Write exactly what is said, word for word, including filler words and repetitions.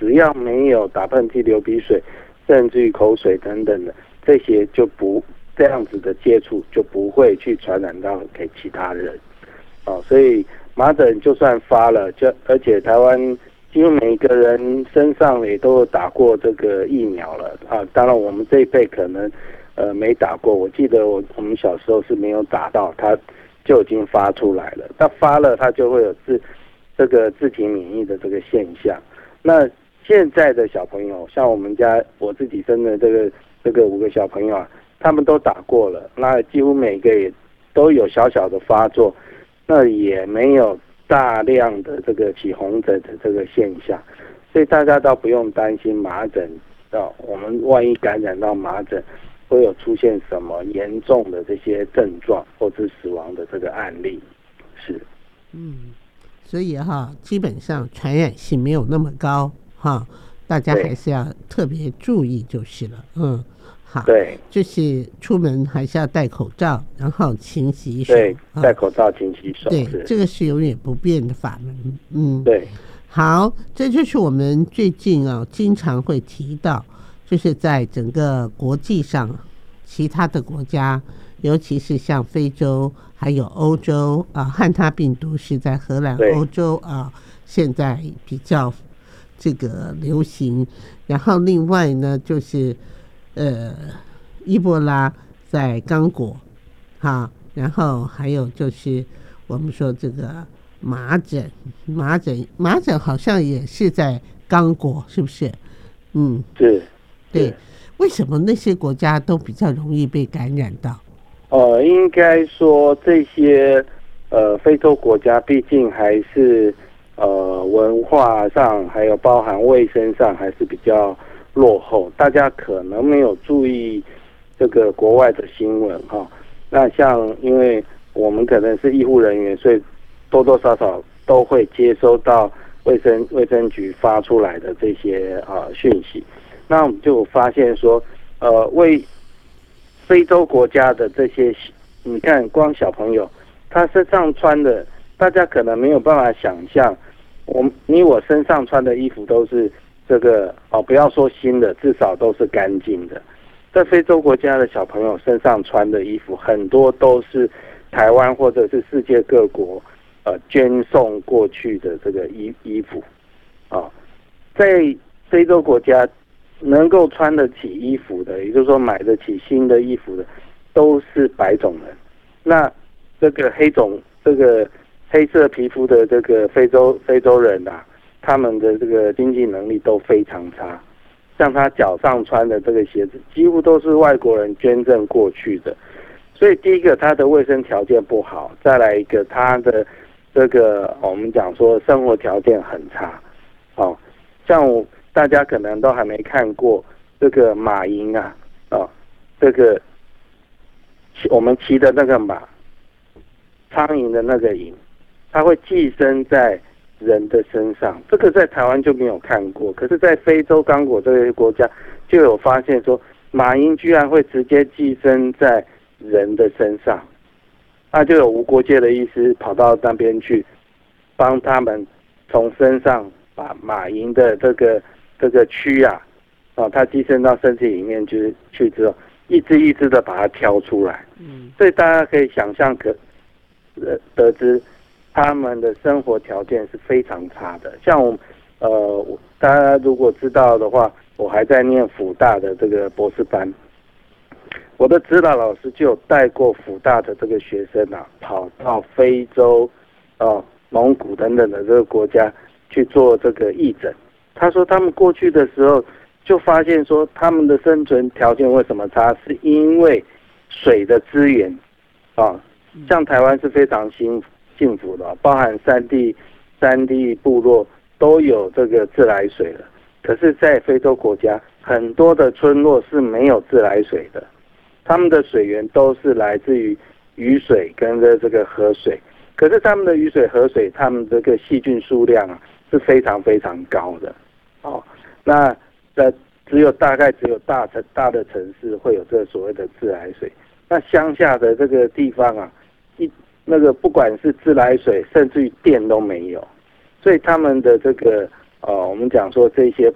只要没有打喷嚏、流鼻水，甚至于口水等等的，这些就不这样子的接触就不会去传染到给其他人。哦，所以麻疹就算发了，就而且台湾几乎每一个人身上也都有打过这个疫苗了啊。当然我们这一辈可能呃没打过，我记得我我们小时候是没有打到，它就已经发出来了。它发了，它就会有自这个自体免疫的这个现象。那现在的小朋友，像我们家我自己生的这个这个五个小朋友啊，他们都打过了，那几乎每个也都有小小的发作。那也没有大量的这个起红疹的这个现象，所以大家倒不用担心麻疹啊，我们万一感染到麻疹，会有出现什么严重的这些症状或是死亡的这个案例。是， 嗯，所以哈，基本上传染性没有那么高哈，大家还是要特别注意就是了。嗯。好， 对， 就是出门还是要戴口罩，然后勤洗手。 对，戴口罩、勤洗手。 对，这个是永远不变的法门。嗯， 对。 好，这就是我们最近啊经常会提到，就是在整个国际上，其他的国家，尤其是像非洲还有欧洲啊，汉他病毒是在荷兰、欧洲啊，现在比较这个流行。然后另外呢，就是呃，伊波拉在刚果，哈，然后还有就是我们说这个麻疹，麻疹，麻疹好像也是在刚果，是不是？嗯， 是， 对。为什么那些国家都比较容易被感染到？ 呃，应该说这些呃非洲国家，毕竟还是呃文化上还有包含卫生上还是比较落后，大家可能没有注意这个国外的新闻哈。那像因为我们可能是医护人员，所以多多少少都会接收到卫生卫生局发出来的这些啊讯息。那我们就发现说，呃，为非洲国家的这些，你看光小朋友他身上穿的，大家可能没有办法想象，我你我身上穿的衣服都是。这个哦，不要说新的，至少都是干净的。在非洲国家的小朋友身上穿的衣服，很多都是台湾或者是世界各国呃捐送过去的这个衣衣服啊、哦。在非洲国家能够穿得起衣服的，也就是说买得起新的衣服的，都是白种人。那这个黑种，这个黑色皮肤的这个非洲非洲人啊。他们的这个经济能力都非常差，像他脚上穿的这个鞋子，几乎都是外国人捐赠过去的。所以第一个，他的卫生条件不好；再来一个，他的这个我们讲说生活条件很差。哦，像我大家可能都还没看过这个马蝇啊，哦，这个我们骑的那个马，苍蝇的那个蝇，它会寄生在人的身上，这个在台湾就没有看过，可是在非洲刚果这些国家就有发现说，马蝇居然会直接寄生在人的身上，那就有无国界的医师跑到那边去，帮他们从身上把马蝇的这个这个蛆啊，啊，它寄生到身体里面去去之后，一只一只的把它挑出来，嗯，所以大家可以想象可呃得知。他们的生活条件是非常差的，像我，呃，大家如果知道的话，我还在念辅大的这个博士班，我的指导老师就有带过辅大的这个学生啊，跑到非洲、哦、蒙古等等的这个国家去做这个义诊。他说他们过去的时候就发现说，他们的生存条件为什么差，是因为水的资源啊，像台湾是非常幸福。幸福的，包含山地、山地部落都有这个自来水了。可是，在非洲国家，很多的村落是没有自来水的，他们的水源都是来自于雨水跟着这个河水。可是，他们的雨水、河水，他们这个细菌数量啊是非常非常高的。哦，那呃，只有大概只有大城大的城市会有这所谓的自来水，那乡下的这个地方啊，一那个不管是自来水，甚至于电都没有，所以他们的这个呃，我们讲说这些